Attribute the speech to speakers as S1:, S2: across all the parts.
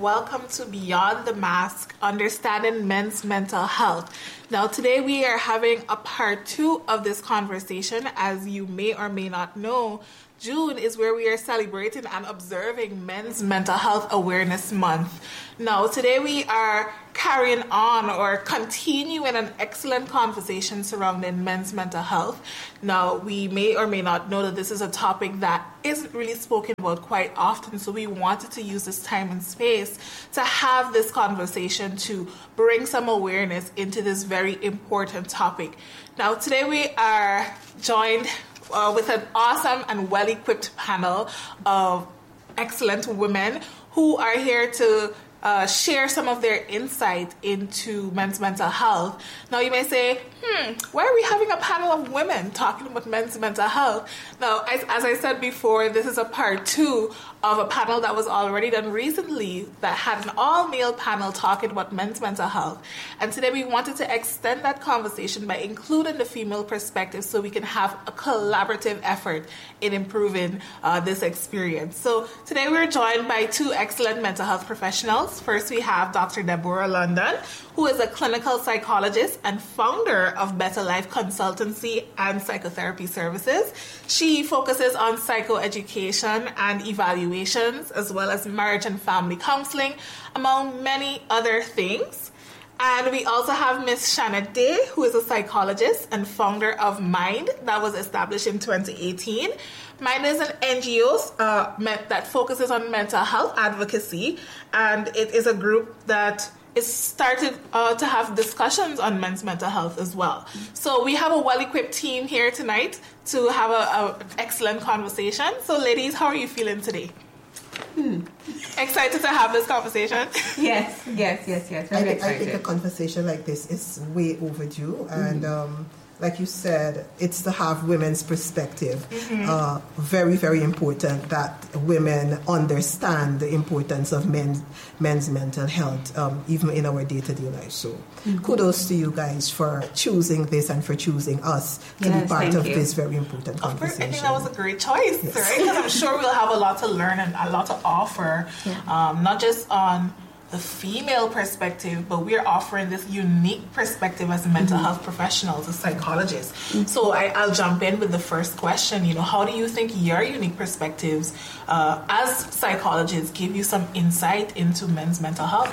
S1: welcome to Beyond the Mask, Understanding Men's Mental Health. Now, today we are having a part 2 of this conversation. As you may or may not know, June is where we are celebrating and observing Men's Mental Health Awareness Month. Now, today we are carrying on or continuing an excellent conversation surrounding men's mental health. Now, we may or may not know that this is a topic that isn't really spoken about quite often, so we wanted to use this time and space to have this conversation to bring some awareness into this very important topic. Now, today we are joined with an awesome and well-equipped panel of excellent women who are here to share some of their insight into men's mental health. Now, you may say, why are we having a panel of women talking about men's mental health? Now, as I said before, this is a part 2 of a panel that was already done recently that had an all-male panel talking about men's mental health. And today we wanted to extend that conversation by including the female perspective so we can have a collaborative effort in improving this experience. So today we're joined by 2 excellent mental health professionals. First, we have Dr. Deborah London, who is a clinical psychologist and founder of Better Life Consultancy and Psychotherapy Services. She focuses on psychoeducation and evaluations, as well as marriage and family counseling, among many other things. And we also have Ms. Shanna Day, who is a psychologist and founder of Mind, that was established in 2018. Mind is an NGO that focuses on mental health advocacy, and it is a group that is started to have discussions on men's mental health as well. So we have a well-equipped team here tonight to have an excellent conversation. So ladies, how are you feeling today? Excited to have this conversation?
S2: Yes. Very excited.
S3: I think a conversation like this is way overdue, and like you said, it's to have women's perspective. Very, very important that women understand the importance of men's mental health, even in our day-to-day life. So kudos to you guys for choosing this and for choosing us to be part of this very important conversation.
S1: I think that was a great choice, right? Because I'm sure we'll have a lot to learn and a lot to offer, not just on the female perspective, but we're offering this unique perspective as mental health professionals, as psychologists. So I'll jump in with the first question. How do you think your unique perspectives as psychologists give you some insight into men's mental health?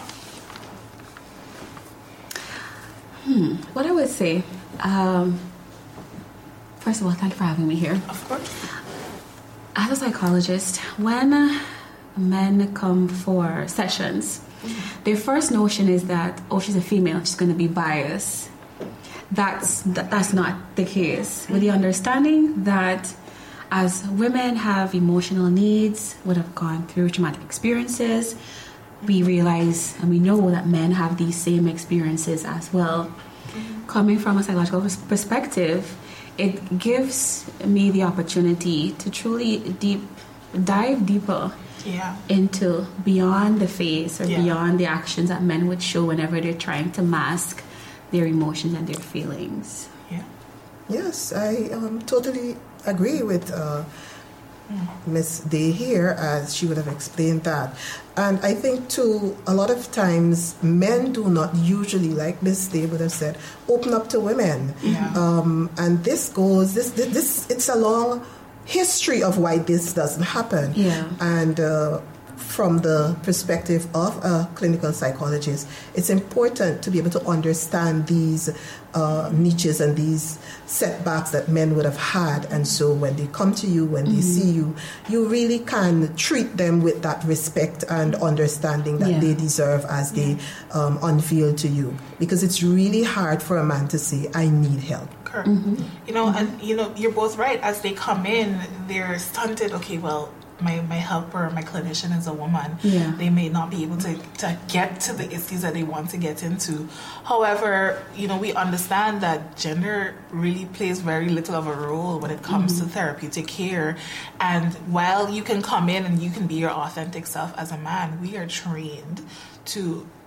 S2: What I would say, first of all, thank you for having me here.
S1: Of course.
S2: As a psychologist, when men come for sessions, their first notion is that, she's a female, she's going to be biased. That's not the case. With the understanding that as women have emotional needs, would have gone through traumatic experiences, we realize and we know that men have these same experiences as well. Coming from a psychological perspective, it gives me the opportunity to truly dive deeper into beyond the face or beyond the actions that men would show whenever they're trying to mask their emotions and their feelings.
S3: Yes, I totally agree with Ms. Day here, as she would have explained that. And I think too, a lot of times men do not usually, like Ms. Day would have said, open up to women. And this it's a long history of why this doesn't happen. And from the perspective of a clinical psychologist, it's important to be able to understand these niches and these setbacks that men would have had. And so when they come to you, when they see you, you really can treat them with that respect and understanding that they deserve as they unveil to you. Because it's really hard for a man to say, I need help.
S1: And you're both right. As they come in, they're stunted. Okay, well, my helper, my clinician is a woman. They may not be able to get to the issues that they want to get into. However, we understand that gender really plays very little of a role when it comes to therapeutic care. And while you can come in and you can be your authentic self as a man, we are trained to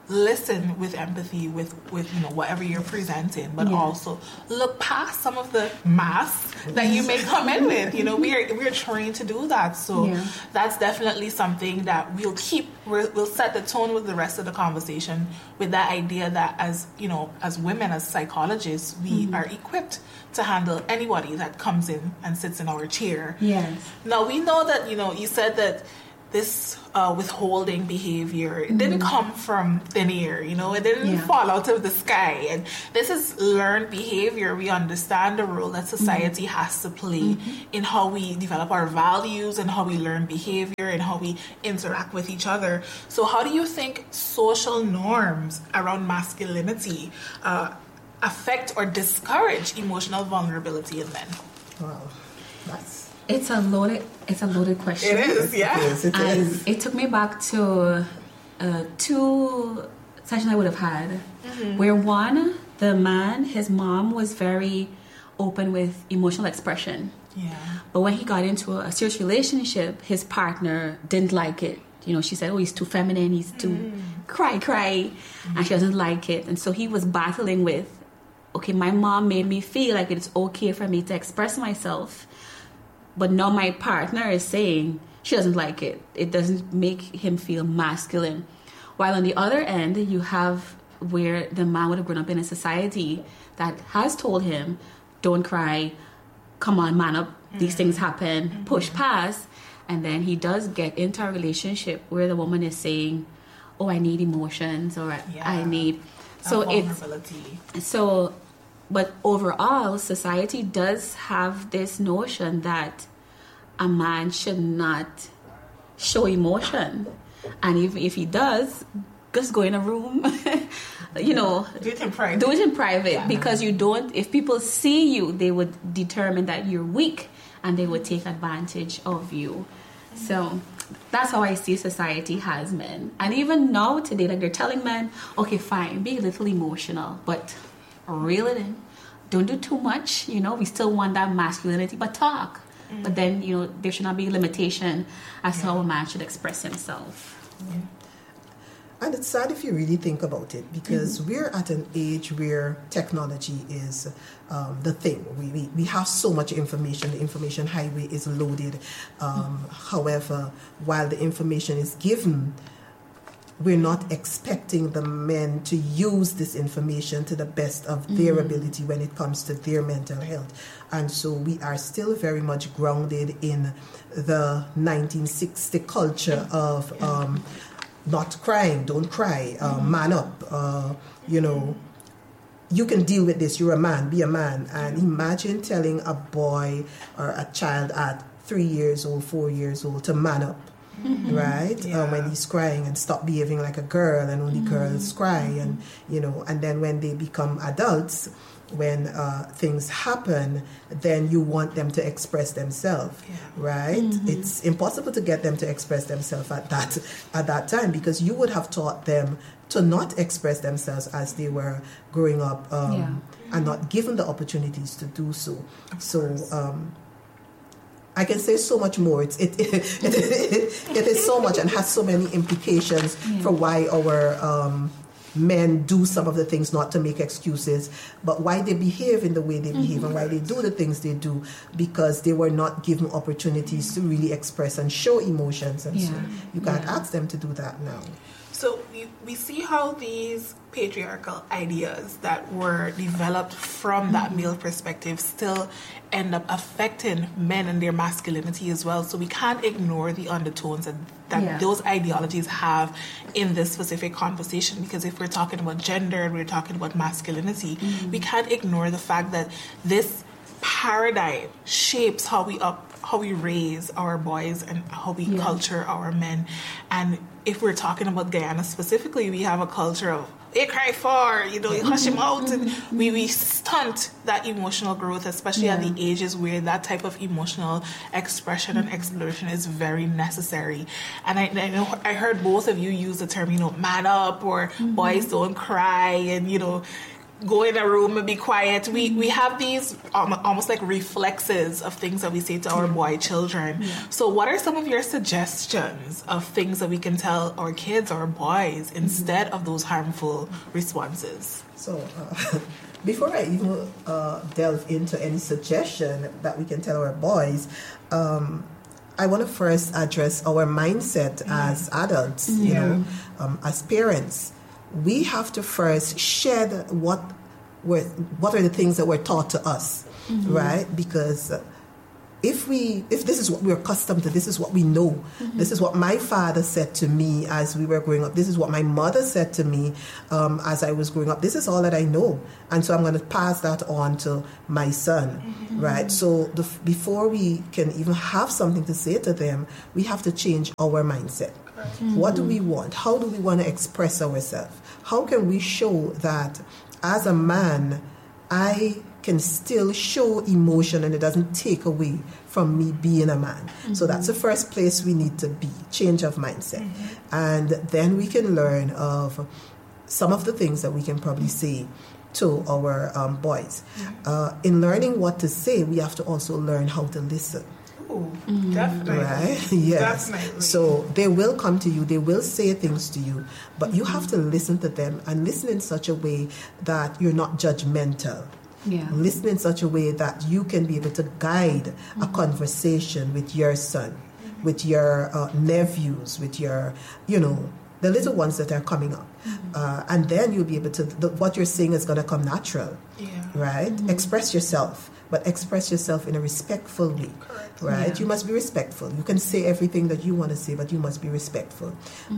S1: listen with empathy with whatever you're presenting, but also look past some of the masks that you may come in with. We're trained to do that, so that's definitely something that we'll set the tone with the rest of the conversation, with that idea that as women, as psychologists, we are equipped to handle anybody that comes in and sits in our chair.
S2: Yes.
S1: Now we know that you said that this withholding behavior, it didn't come from thin air, it didn't fall out of the sky. And this is learned behavior. We understand the role that society has to play in how we develop our values and how we learn behavior and how we interact with each other. So how do you think social norms around masculinity affect or discourage emotional vulnerability in men?
S3: Wow,
S2: It's a loaded question.
S1: It is, yeah.
S2: It took me back to 2 sessions I would have had, where one, the man, his mom was very open with emotional expression.
S1: Yeah.
S2: But when he got into a serious relationship, his partner didn't like it. She said, "Oh, he's too feminine. He's too cry," and she doesn't like it. And so he was battling with, okay, my mom made me feel like it's okay for me to express myself. But now my partner is saying she doesn't like it. It doesn't make him feel masculine. While on the other end, you have where the man would have grown up in a society that has told him, don't cry, come on, man up, these things happen, push past. And then he does get into a relationship where the woman is saying, oh, I need emotions, or I need... But overall, society does have this notion that a man should not show emotion. And if he does, just go in a room, do
S1: it in private.
S2: Do it in private, because if people see you, they would determine that you're weak and they would take advantage of you. So that's how I see society has men. And even now today, like they're telling men, okay, fine, be a little emotional, but reel it in. Don't do too much. We still want that masculinity, but talk. But then, there should not be a limitation as to how a man should express himself.
S3: Yeah. And it's sad if you really think about it, because we're at an age where technology is the thing. We have so much information. The information highway is loaded. However, while the information is given, we're not expecting the men to use this information to the best of their ability when it comes to their mental health. And so we are still very much grounded in the 1960 culture of not crying, don't cry, man up, you can deal with this, you're a man, be a man. And imagine telling a boy or a child at 3 years old, 4 years old to man up. Right? When he's crying, and stop behaving like a girl, and only girls cry, and and then when they become adults, when things happen, then you want them to express themselves, right? It's impossible to get them to express themselves at that time, because you would have taught them to not express themselves as they were growing up, and not given the opportunities to do so. I can say so much more. It is so much and has so many implications for why our men do some of the things, not to make excuses, but why they behave in the way they behave and why they do the things they do, because they were not given opportunities to really express and show emotions. And so you can't ask them to do that now.
S1: So we see how these patriarchal ideas that were developed from that male perspective still end up affecting men and their masculinity as well. So we can't ignore the undertones that those ideologies have in this specific conversation, because if we're talking about gender and we're talking about masculinity, we can't ignore the fact that this paradigm shapes how we raise our boys and how we culture our men. And if we're talking about Guyana specifically, we have a culture of they cry for, you hush him out, and we stunt that emotional growth, especially at the ages where that type of emotional expression and exploration is very necessary. And I know I heard both of you use the term, man up, or boys don't cry, and go in a room and be quiet. We have these almost like reflexes of things that we say to our boy children. So what are some of your suggestions of things that we can tell our kids or boys instead of those harmful responses?
S3: So before I even delve into any suggestion that we can tell our boys, I want to first address our mindset as adults, you know, as parents. We have to first shed what are the things that were taught to us, right? Because if this is what we're accustomed to, this is what we know, this is what my father said to me as we were growing up, this is what my mother said to me as I was growing up, this is all that I know, and so I'm going to pass that on to my son, right? So before we can even have something to say to them, we have to change our mindset. What do we want? How do we want to express ourselves? How can we show that as a man, I can still show emotion and it doesn't take away from me being a man? So that's the first place we need to be, change of mindset. And then we can learn of some of the things that we can probably say to our boys. In learning what to say, we have to also learn how to listen.
S1: Definitely.
S3: Right? Yes.
S1: Definitely.
S3: So they will come to you, they will say things to you, but you have to listen to them and listen in such a way that you're not judgmental. Listen in such a way that you can be able to guide a conversation with your son, with your nephews, with your, you know, the little ones that are coming up. And then you'll be able to, what you're saying is going to come natural, right? Express yourself, but express yourself in a respectful way. Right? You must be respectful. You can say everything that you want to say, but you must be respectful.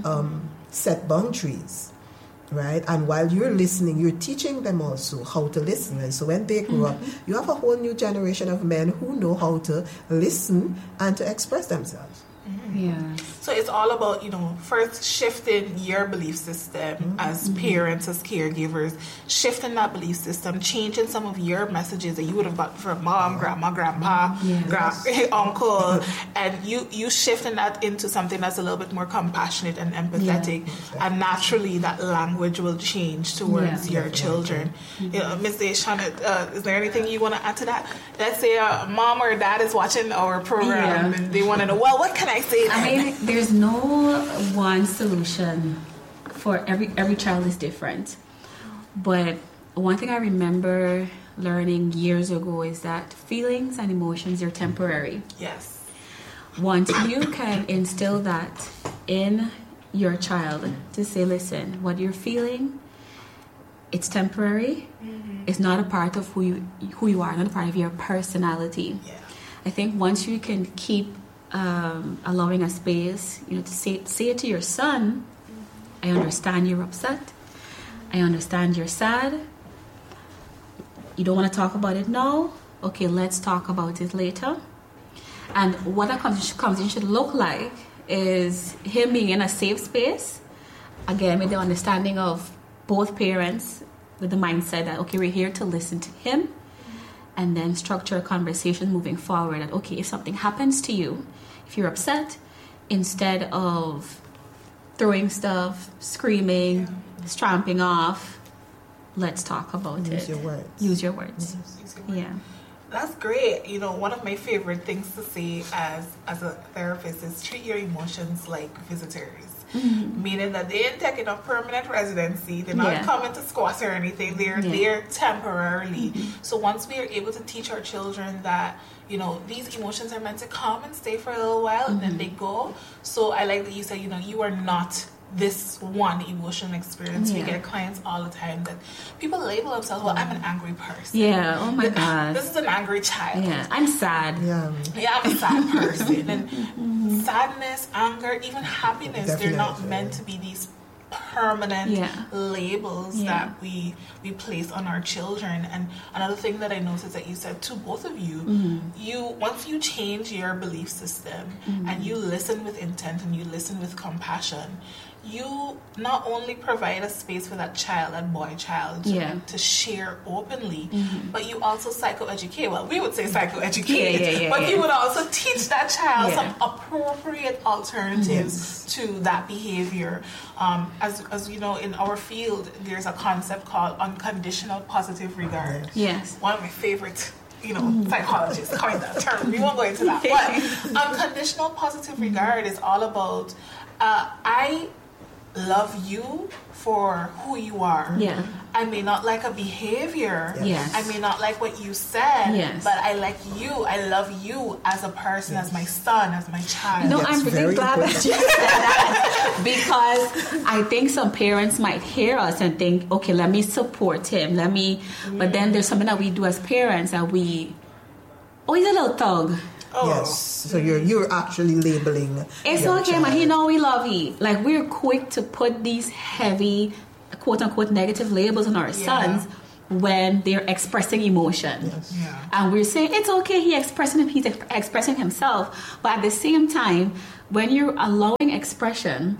S3: Set boundaries, right? And while you're listening, you're teaching them also how to listen. And so when they grow up, you have a whole new generation of men who know how to listen and to express themselves.
S1: So it's all about, you know, first shifting your belief system as parents, as caregivers, shifting that belief system, changing some of your messages that you would have got from mom, grandma, grandpa, uncle, and you shifting that into something that's a little bit more compassionate and empathetic, and naturally that language will change towards your children. You know, Ms. Deshawn, is there anything you want to add to that? Let's say mom or dad is watching our program and they want to know, well, what can I say?
S2: I mean, there's no one solution for every child is different. But one thing I remember learning years ago is that feelings and emotions are temporary.
S1: Yes.
S2: Once you can instill that in your child to say, listen, what you're feeling, it's temporary. It's not a part of who you are, not a part of your personality. I think once you can keep allowing a space, you know, to say it to your son, I understand you're upset, I understand you're sad, you don't want to talk about it now, okay, let's talk about it later. And what that conversation should look like is him being in a safe space, again with the understanding of both parents, with the mindset that, okay, we're here to listen to him, and then structure a conversation moving forward that, okay, if something happens to you, if you're upset, instead of throwing stuff, screaming, stamping off, let's talk about it.
S3: Use your words.
S2: Use your words. Yeah.
S1: That's great. You know, one of my favorite things to say as a therapist is treat your emotions like visitors. Meaning that they ain't taking up permanent residency. They're not coming to squat or anything. They're there temporarily. So once we are able to teach our children that, you know, these emotions are meant to come and stay for a little while and then they go. So I like that you said, you know, you are not this one emotional experience. We get clients all the time that people label themselves, well, I'm an angry person.
S2: Yeah, oh my God.
S1: This is an angry child.
S2: Yeah, I'm sad.
S3: Yeah,
S1: I'm a sad person. And sadness, anger, even happiness, they're not meant to be these permanent labels that we place on our children. And another thing that I noticed that you said to both of you, you once you change your belief system and you listen with intent and you listen with compassion, you not only provide a space for that child, that boy child, to share openly, but you also psychoeducate. Well, we would say psychoeducate, but you would also teach that child some appropriate alternatives to that behavior. As as you know, in our field, there's a concept called unconditional positive regard.
S2: Yes.
S1: One of my favorite, psychologists coined that term. We won't go into that. But unconditional positive regard is all about, I love you for who you are.
S2: Yeah.
S1: I may not like a behavior.
S2: Yes.
S1: I may not like what you said.
S2: Yes.
S1: But I like you. I love you as a person, as my son, as my child.
S2: No,
S3: That's
S2: I'm really
S3: very
S2: glad that you said that, because I think some parents might hear us and think, okay, let me support him. But then there's something that we do as parents that he's a little thug.
S1: Oh.
S3: Yes. So you're actually labeling.
S2: It's
S3: your
S2: okay,
S3: child.
S2: man. He know we love you. Like, we're quick to put these heavy, quote unquote, negative labels on our sons when they're expressing emotion.
S3: Yes.
S1: Yeah.
S2: And we're saying it's okay, he's expressing himself. But at the same time, when you're allowing expression,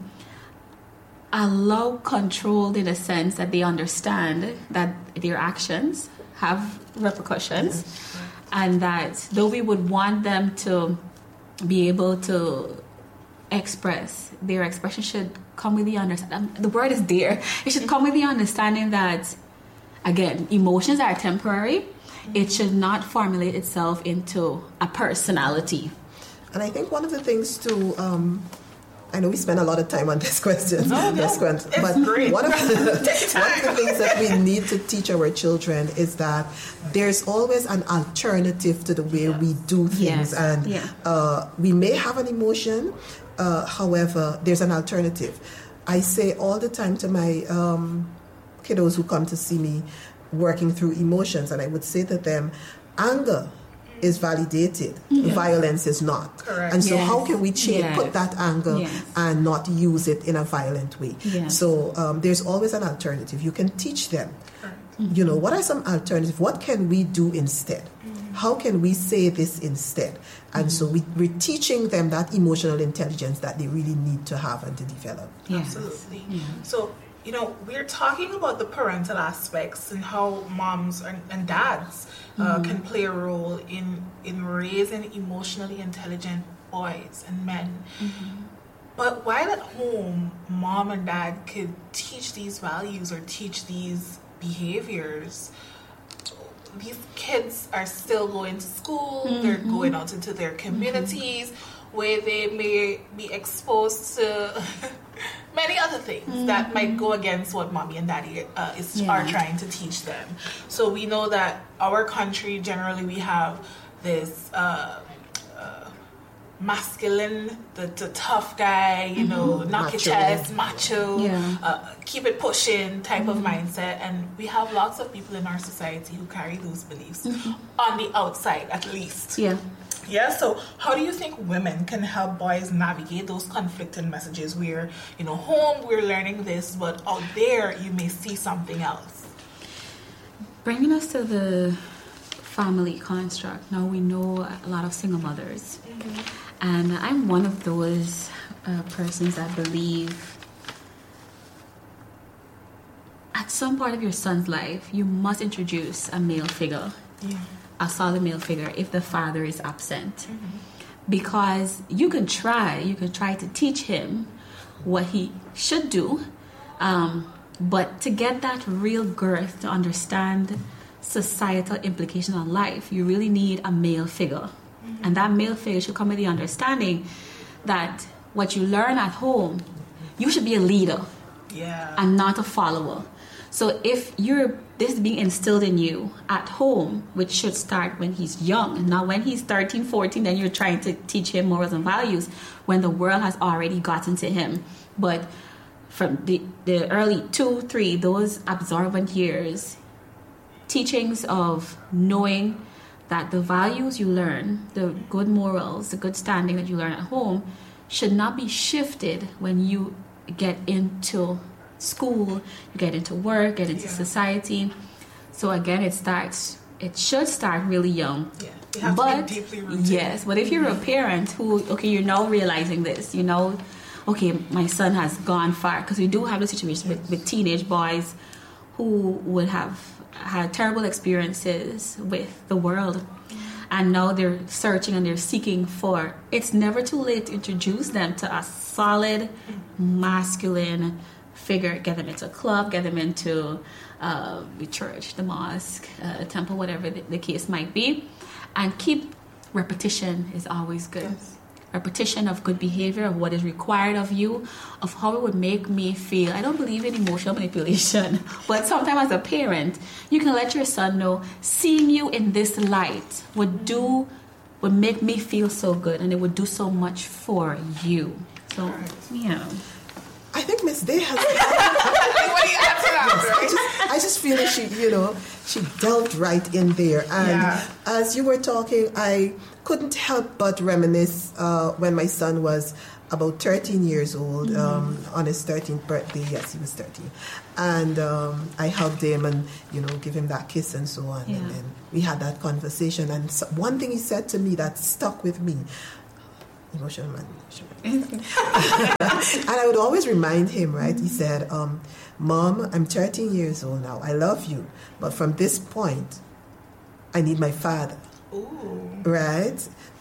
S2: allow control in the sense that they understand that their actions have repercussions. And that though we would want them to be able to express, their expression should come with the understanding. The word is there. It should come with the understanding that, again, emotions are temporary. It should not formulate itself into a personality.
S3: And I think one of the things too, I know we spend a lot of time on this question. But
S1: great.
S3: one of the things that we need to teach our children is that there's always an alternative to the way we do things.
S2: Yes.
S3: And we may have an emotion, however, there's an alternative. I say all the time to my kiddos who come to see me working through emotions, and I would say to them, anger is validated, violence is not.
S1: Correct.
S3: And so
S2: Yes.
S3: how can we put that anger
S2: Yes.
S3: and not use it in a violent way?
S2: Yes.
S3: So there's always an alternative. You can teach them, what are some alternatives? What can we do instead? How can we say this instead? And so we're teaching them that emotional intelligence that they really need to have and to develop.
S2: Yes.
S1: Absolutely.
S2: Yeah.
S1: So, we're talking about the parental aspects and how moms and dads can play a role in raising emotionally intelligent boys and men. But while at home, mom and dad could teach these values or teach these behaviors, these kids are still going to school, they're going out into their communities where they may be exposed to many other things that might go against what mommy and daddy are trying to teach them. So we know that our country, generally, we have this masculine, the tough guy, knock your chest, macho, keep it pushing type of mindset. And we have lots of people in our society who carry those beliefs on the outside, at least. Yeah, so how do you think women can help boys navigate those conflicting messages where, home we're learning this, but out there you may see something else?
S2: Bringing us to the family construct, now we know a lot of single mothers. And I'm one of those persons that believe at some part of your son's life, you must introduce a male figure. A solid male figure if the father is absent, because you can try to teach him what he should do, but to get that real girth, to understand societal implications on life, you really need a male figure. And that male figure should come with the understanding that what you learn at home, you should be a leader and not a follower. So if this is being instilled in you at home, which should start when he's young, not when he's 13, 14, then you're trying to teach him morals and values when the world has already gotten to him. But from the early 2, 3, those absorbent years, teachings of knowing that the values you learn, the good morals, the good standing that you learn at home, should not be shifted when you get into school, you get into work, get into society. So again, it should start really young.
S1: You have to be deeply rooted.
S2: Yes, but if you're a parent who, you're now realizing this, my son has gone far, because we do have the situation with teenage boys who would have had terrible experiences with the world, and now they're searching and they're seeking for, it's never too late to introduce them to a solid, masculine figure, get them into a club, get them into the church, the mosque, temple, whatever the case might be, and keep repetition is always good.
S1: Yes.
S2: Repetition of good behavior, of what is required of you, of how it would make me feel. I don't believe in emotional manipulation, but sometimes as a parent, you can let your son know, seeing you in this light would make me feel so good, and it would do so much for you. So, yeah.
S3: I think Miss Day has.
S1: What do you add to that?
S3: I just feel that she delved right in there. And as you were talking, I couldn't help but reminisce when my son was about 13 years old, on his 13th birthday. Yes, he was 13. And I hugged him and, give him that kiss and so on.
S2: Yeah.
S3: And then we had that conversation. And one thing he said to me that stuck with me, emotional manipulation. And I would always remind him, right? He said, Mom, I'm 13 years old now. I love you. But from this point, I need my father.
S1: Ooh.
S3: Right?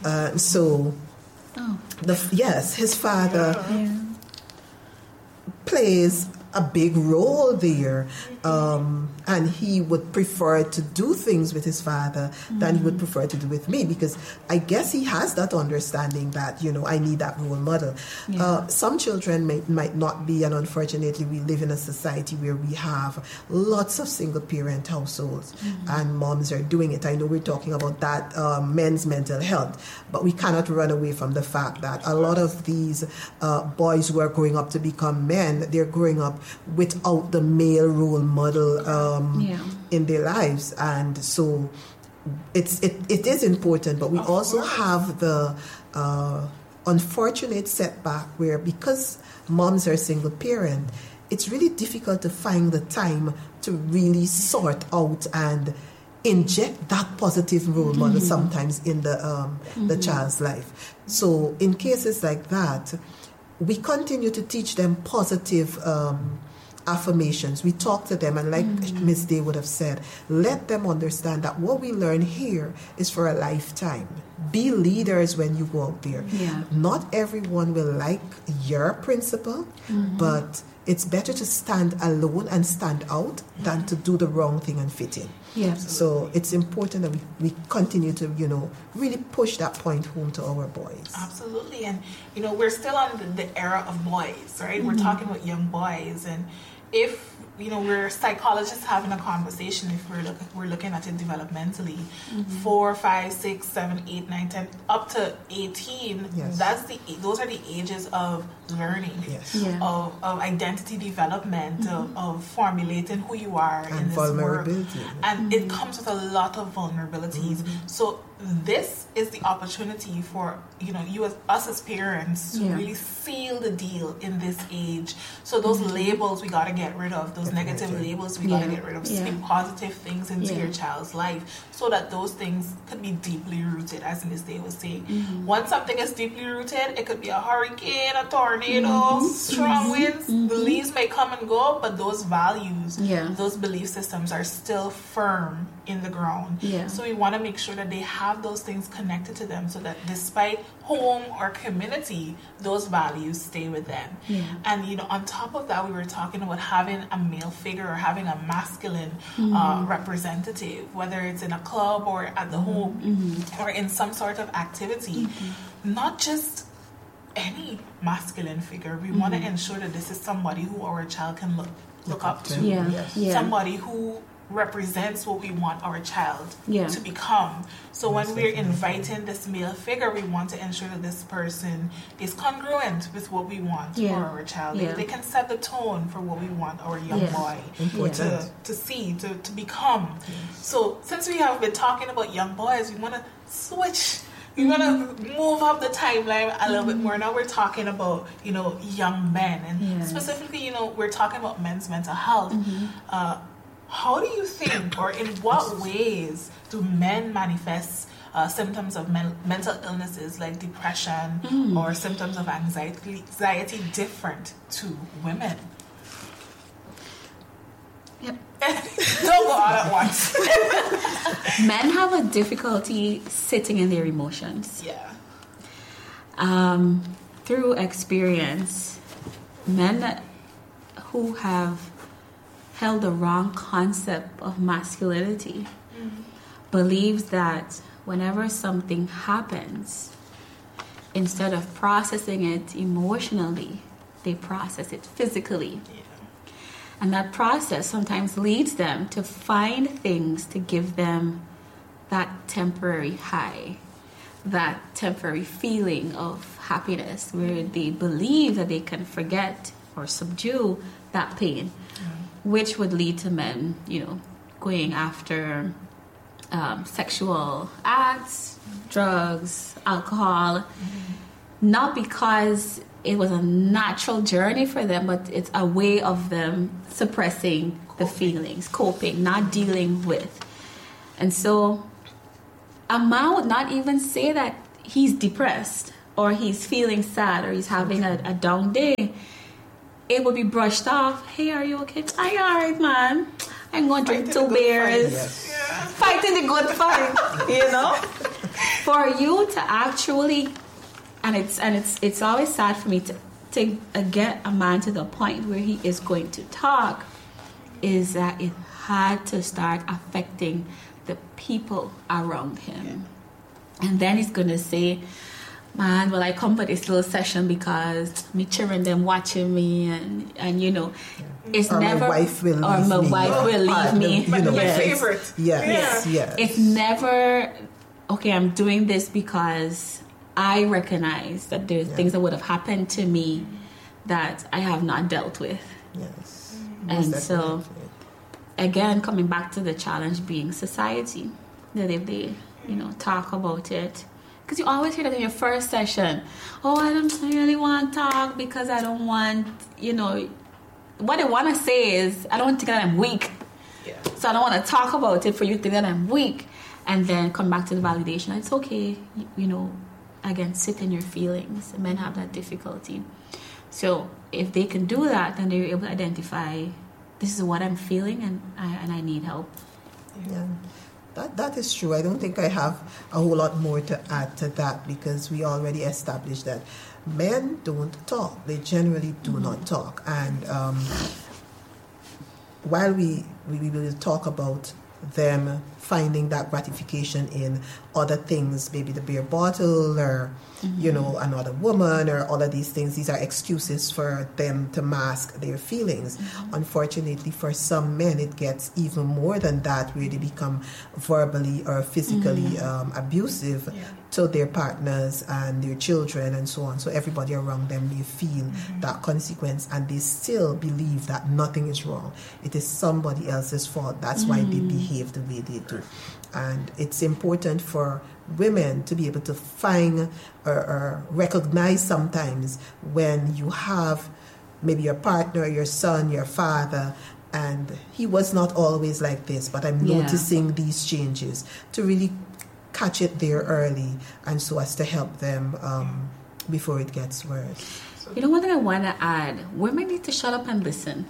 S3: His father plays a big role there. And he would prefer to do things with his father than he would prefer to do with me, because I guess he has that understanding that, I need that role model.
S2: Yeah.
S3: Some children might not be, and unfortunately we live in a society where we have lots of single parent households and moms are doing it. I know we're talking about that men's mental health, but we cannot run away from the fact that a lot of these boys who are growing up to become men, they're growing up without the male role model in their lives, and so it is important. But we also have the unfortunate setback where, because moms are single parent, it's really difficult to find the time to really sort out and inject that positive role model sometimes in the child's life. So in cases like that, we continue to teach them positive affirmations. We talk to them, and like Miss Day would have said, let them understand that what we learn here is for a lifetime. Be leaders when you go out there.
S2: Yeah.
S3: Not everyone will like your principle, but it's better to stand alone and stand out than to do the wrong thing and fit in.
S2: Yeah.
S3: So it's important that we continue to, really push that point home to our boys.
S1: Absolutely. And, we're still on the era of boys, right? We're talking about young boys. And if, we're psychologists having a conversation, if we're looking at it developmentally, 4, 5, 6, 7, 8, 9, 10, up to 18,
S3: Yes.
S1: those are the ages of learning,
S3: Yes.
S2: Yeah.
S1: of identity development, of formulating who you are
S3: And
S1: in this world.
S3: vulnerability.
S1: And it comes with a lot of vulnerabilities. So this is the opportunity for us as parents to really seal the deal in this age. So those labels we got to get rid of, those negative labels we got to get rid of. Speak positive things into your child's life, so that those things could be deeply rooted, as Ms. Day was saying. Once something is deeply rooted, it could be a hurricane, a tornado, strong winds. The leaves may come and go, but those values, those belief systems are still firm in the ground.
S2: Yeah.
S1: So we want to make sure that they have those things connected to them, so that despite home or community, those values stay with them.
S2: Yeah.
S1: And on top of that, we were talking about having a male figure or having a masculine representative, whether it's in a club or at the home or in some sort of activity. Not just any masculine figure. We want to ensure that this is somebody who our child can look up to.
S2: Yeah.
S3: Yes.
S2: Yeah.
S1: Somebody who represents what we want our child
S2: Yeah.
S1: to become. So when we're inviting this male figure, we want to ensure that this person is congruent with what we want for our child.
S2: Yeah.
S1: They can set the tone for what we want our young boy
S3: Important.
S1: to see, to become. So since we have been talking about young boys, we want to switch. We want to move up the timeline a little bit more. Now we're talking about, young men. And specifically, we're talking about men's mental health. How do you think, or in what ways do men manifest symptoms of mental illnesses like depression or symptoms of anxiety different to women?
S2: Yep.
S1: Don't go all at once.
S2: Men have a difficulty sitting in their emotions.
S1: Yeah.
S2: Through experience, men who have held the wrong concept of masculinity believes that whenever something happens, instead of processing it emotionally, they process it physically. And that process sometimes leads them to find things to give them that temporary high, that temporary feeling of happiness, where they believe that they can forget or subdue that pain, which would lead to men, going after sexual acts, drugs, alcohol, not because it was a natural journey for them, but it's a way of them suppressing the feelings, coping, not dealing with. And so a man would not even say that he's depressed or he's feeling sad or he's having a down day. It would be brushed off. Hey, are you okay? Are you all right, man? I'm going to drink 2 beers.
S3: Yes.
S2: Fighting the good fight, For you to actually, and it's always sad for me to get a man to the point where he is going to talk, is that it had to start affecting the people around him. And then he's going to say, man, well, I come for this little session because me cheering them watching me and it's
S3: or
S2: never,
S3: my wife will
S2: or
S3: leave
S2: my
S3: me.
S2: wife will leave me.
S1: My
S2: Yes.
S1: favorite.
S3: Yes.
S2: It's never, okay, I'm doing this because I recognize that there's things that would have happened to me that I have not dealt with.
S3: Yes.
S2: And
S3: Most
S2: so,
S3: definitely.
S2: again, coming back to the challenge being society, that if they, talk about it, because you always hear that in your first session, oh, I don't really want to talk because I don't want, what they want to say is, I don't think that I'm weak.
S1: Yeah.
S2: So I don't want to talk about it for you to think that I'm weak. And then come back to the validation. It's okay, again, sit in your feelings. Men have that difficulty. So if they can do that, then they're able to identify, this is what I'm feeling and I need help.
S3: Yeah. That is true. I don't think I have a whole lot more to add to that because we already established that men don't talk. They generally do not talk. And while we will talk about them finding that gratification in other things, maybe the beer bottle or, another woman or all of these things. These are excuses for them to mask their feelings. Unfortunately, for some men, it gets even more than that, where they become verbally or physically abusive to their partners and their children and so on. So everybody around them, they feel that consequence and they still believe that nothing is wrong. It is somebody else's fault. That's why they behave the way they do. And it's important for women to be able to find or recognize sometimes when you have maybe your partner, your son, your father, and he was not always like this, but I'm noticing these changes, to really catch it there early and so as to help them before it gets worse.
S2: One thing I want to add, women need to shut up and listen.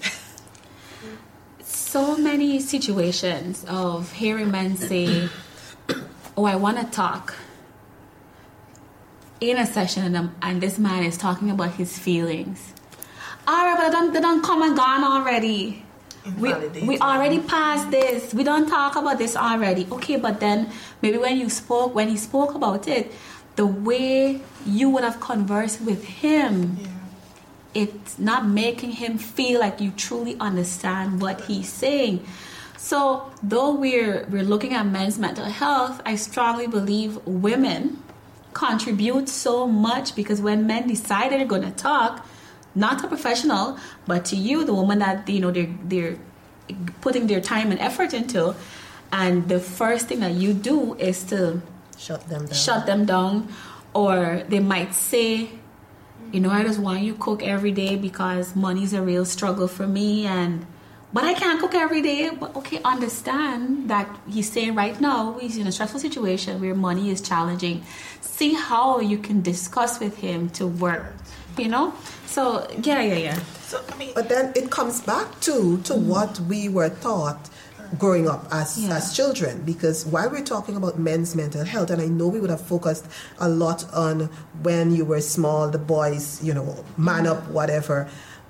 S2: So many situations of hearing men say, oh, I want to talk in a session and this man is talking about his feelings. All right, but they don't come and gone already. We already passed this. We don't talk about this already. Okay, but then maybe when he spoke about it, the way you would have conversed with him, it's not making him feel like you truly understand what he's saying. So though we're looking at men's mental health, I strongly believe women contribute so much, because when men decide they're going to talk, not a professional, but to you, the woman that they're putting their time and effort into, and the first thing that you do is to
S3: shut them down,
S2: or they might say, I just want you to cook every day because money's a real struggle for me, but I can't cook every day. But okay, understand that he's saying right now he's in a stressful situation where money is challenging. See how you can discuss with him to work, So yeah.
S1: So
S3: but then it comes back to what we were taught growing up as children, because while we're talking about men's mental health, and I know we would have focused a lot on when you were small, the boys, man up, whatever,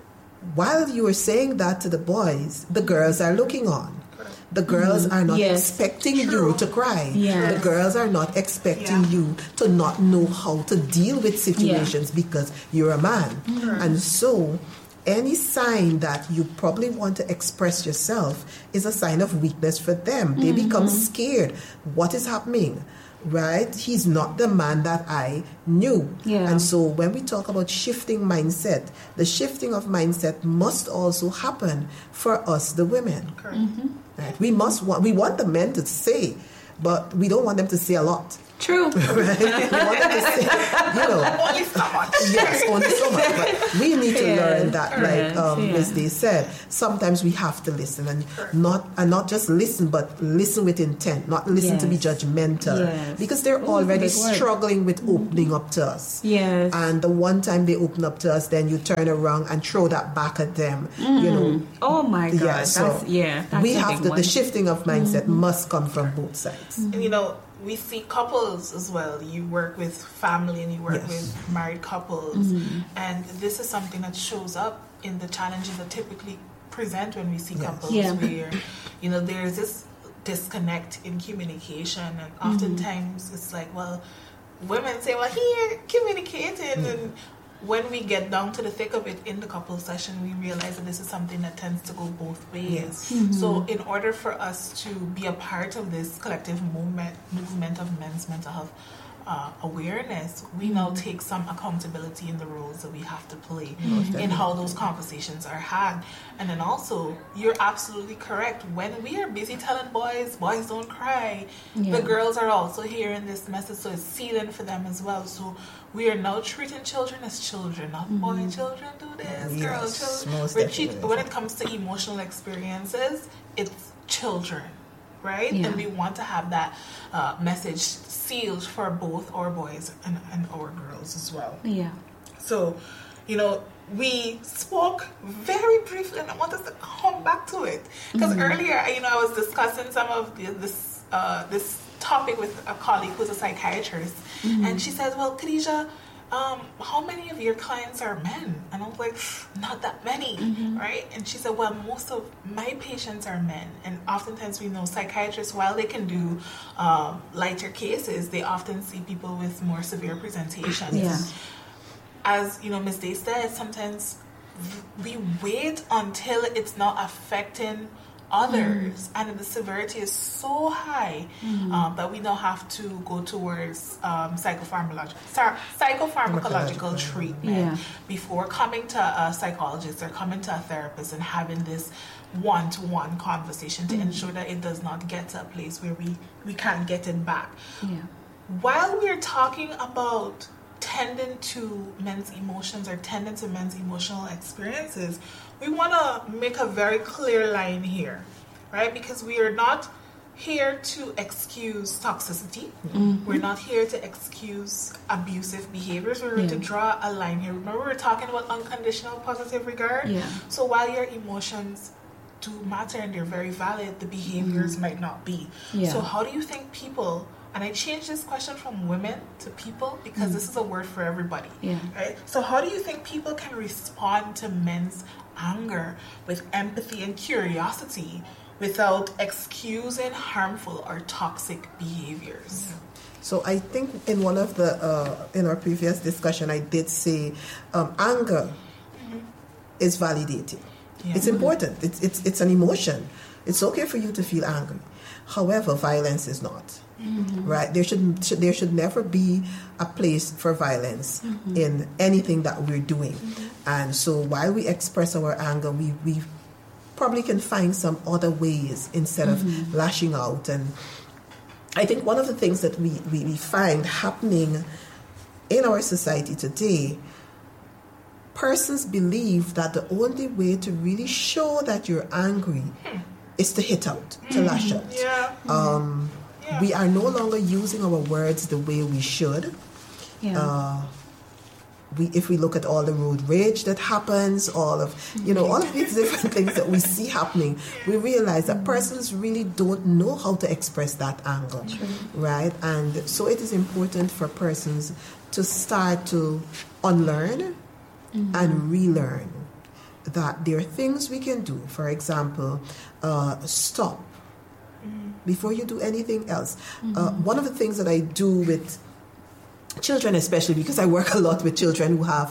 S3: while you are saying that to the boys, the girls are looking on. The girls are not expecting you to cry. The girls are not expecting you to not know how to deal with situations because you're a man. And so any sign that you probably want to express yourself is a sign of weakness for them. They become scared. What is happening? Right? He's not the man that I knew. And so when we talk about shifting mindset, the shifting of mindset must also happen for us, the women. Right? We want the men to say, but we don't want them to say a lot.
S2: True.
S3: Right? We want them to say,
S1: only so much.
S3: Yes, only so much. But we need to learn that, like Ms. Day said, sometimes we have to listen and not just listen, but listen with intent, not listen to be judgmental, because they're already struggling with opening up to us. And the one time they open up to us, then you turn around and throw that back at them.
S2: Oh my God.
S3: Yeah, so
S2: that's
S3: we have to. The shifting of mindset must come from both sides.
S1: And we see couples as well. You work with family and you work with married couples. And this is something that shows up in the challenges that typically present when we see couples where, there's this disconnect in communication. And oftentimes it's like, well, women say, well, here, communicating. And when we get down to the thick of it in the couple session, we realize that this is something that tends to go both ways. So in order for us to be a part of this collective movement of men's mental health awareness, we now take some accountability in the roles that we have to play in how those conversations are had. And then also, you're absolutely correct. When we are busy telling boys don't cry, the girls are also hearing this message, so it's sealing for them as well. So we are now treating children as children, not boy children do this, girl children. When it comes to emotional experiences, it's children. Right? And we want to have that message sealed for both our boys and our girls as well. So, we spoke very briefly, and I want us to come back to it. Because earlier, I was discussing some of this topic with a colleague who's a psychiatrist. And she said, well, Khadija, how many of your clients are men? And I was like, not that many, right? And she said, well, most of my patients are men. And oftentimes we know psychiatrists, while they can do lighter cases, they often see people with more severe presentations. As Ms. Day said, sometimes we wait until it's not affecting others, and the severity is so high that we now have to go towards psychopharmacological treatment before coming to a psychologist or coming to a therapist and having this one-to-one conversation to ensure that it does not get to a place where we can't get it back. While we're talking about tending to men's emotions or tending to men's emotional experiences, we want to make a very clear line here, right? Because we are not here to excuse toxicity. We're not here to excuse abusive behaviors. We're here to draw a line here. Remember, we were talking about unconditional positive regard? So while your emotions do matter and they're very valid, the behaviors might not be. So how do you think people... And I changed this question from women to people because this is a word for everybody. Right? So how do you think people can respond to men's anger with empathy and curiosity without excusing harmful or toxic behaviors?
S3: So I think in one of the in our previous discussion, I did say anger is validating. It's important. It's an emotion. It's okay for you to feel angry. However, violence is not. Right? There should never be a place for violence in anything that we're doing. And so while we express our anger, we probably can find some other ways instead of lashing out. And I think one of the things that we find happening in our society today, persons believe that the only way to really show that you're angry is to hit out, to lash out. We are no longer using our words the way we should. If we look at all the road rage that happens, all of these different things that we see happening, we realize that persons really don't know how to express that anger, right? And so it is important for persons to start to unlearn and relearn. that there are things we can do. For example, stop before you do anything else. One of the things that I do with children, especially because I work a lot with children who have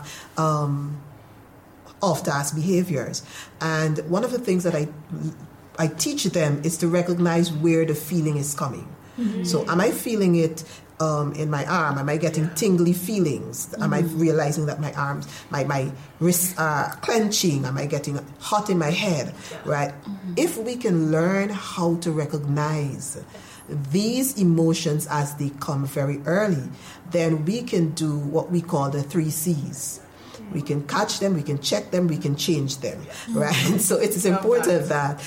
S3: off-task behaviors, and one of the things that I teach them is to recognize where the feeling is coming. So am I feeling it in my arm? Am I getting tingly feelings? Am I realizing that my arms, my wrists are clenching? Am I getting hot in my head? Right? If we can learn how to recognize these emotions as they come very early, then we can do what we call the 3 C's. We can catch them, we can check them, we can change them, right? So it is important that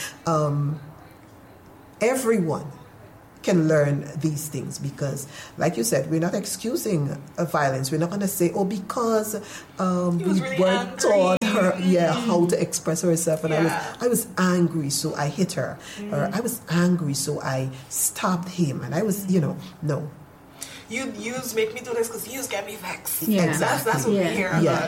S3: everyone can learn these things, because, like you said, we're not excusing violence. We're not going to say, because we weren't taught her, how to express herself, and I was angry, so I hit her, or I was angry, so I stopped him, and I was, no.
S1: You make me do this because you get me vexed.
S2: Yeah.
S3: Exactly.
S1: That's what we hear about.
S3: Yeah.